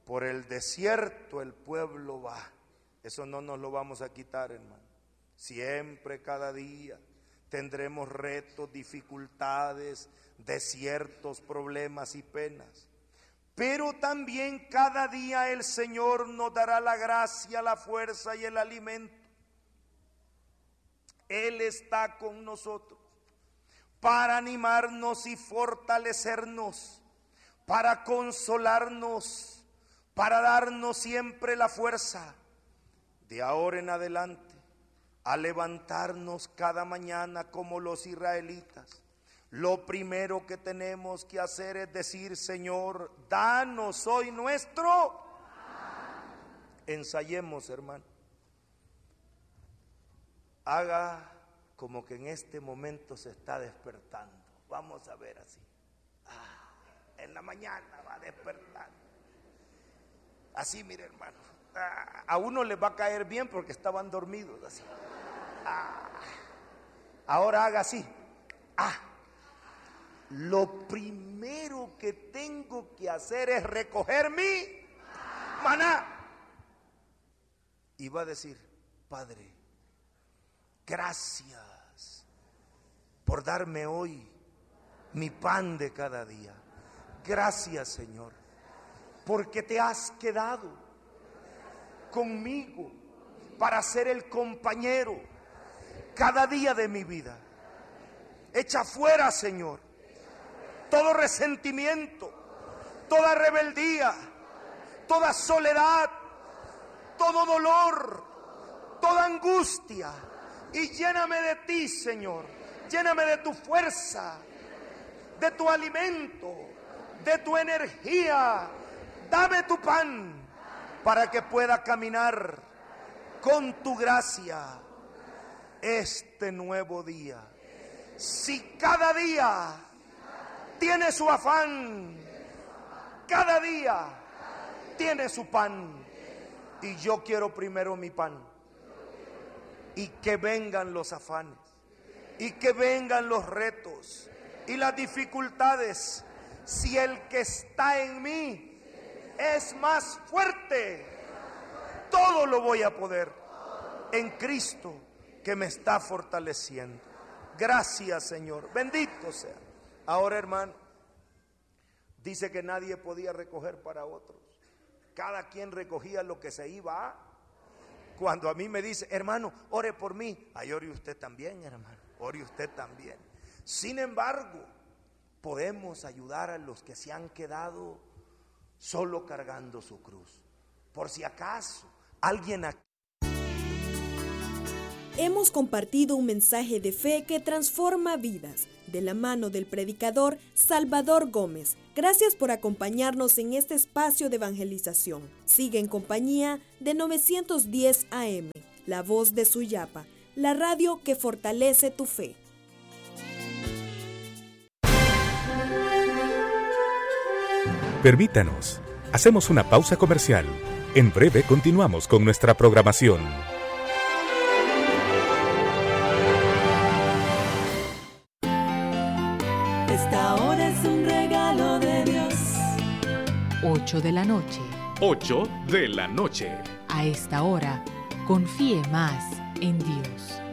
Por el desierto el pueblo va. Eso no nos lo vamos a quitar, hermano. Siempre, cada día, tendremos retos, dificultades, desiertos, problemas y penas. Pero también cada día el Señor nos dará la gracia, la fuerza y el alimento. Él está con nosotros para animarnos y fortalecernos, para consolarnos, para darnos siempre la fuerza de ahora en adelante a levantarnos cada mañana como los israelitas. Lo primero que tenemos que hacer es decir: Señor, danos hoy nuestro. Ensayemos, hermano. Haga como que en este momento se está despertando. Vamos a ver así. En la mañana va a despertar. Así, mire, hermano. A uno les va a caer bien porque estaban dormidos así. Ahora haga así. Lo primero que tengo que hacer es recoger mi maná. Y va a decir: Padre, gracias por darme hoy mi pan de cada día. Gracias, Señor, porque te has quedado conmigo para ser el compañero cada día de mi vida. Echa fuera, Señor, todo resentimiento, toda rebeldía, toda soledad, todo dolor, toda angustia, y lléname de ti, Señor. Lléname de tu fuerza, de tu alimento, de tu energía. Dame tu pan para que pueda caminar con tu gracia este nuevo día. Si cada día tiene su afán, cada día tiene su pan, y yo quiero primero mi pan, y que vengan los afanes, y que vengan los retos y las dificultades. Si el que está en mí es más fuerte, todo lo voy a poder en Cristo que me está fortaleciendo. Gracias, Señor, bendito sea. Ahora, hermano, dice que nadie podía recoger para otros. Cada quien recogía lo que se iba a. Cuando a mí me dice: hermano, ore por mí, ay, ore usted también, hermano, ore usted también. Sin embargo, podemos ayudar a los que se han quedado solo cargando su cruz. Por si acaso alguien aquí. Hemos compartido un mensaje de fe que transforma vidas, de la mano del predicador Salvador Gómez. Gracias por acompañarnos en este espacio de evangelización. Sigue en compañía de 910 AM, La Voz de Suyapa, la radio que fortalece tu fe. Permítanos, hacemos una pausa comercial. En breve continuamos con nuestra programación. Esta hora es un regalo de Dios. 8 de la noche. 8 de la noche. A esta hora, confíe más en Dios.